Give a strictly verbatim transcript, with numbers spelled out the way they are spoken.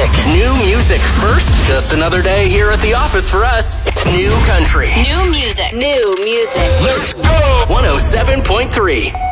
music. New music first. Just another day here at the office for us. New country. New music. New music. Let's go. one oh seven point three.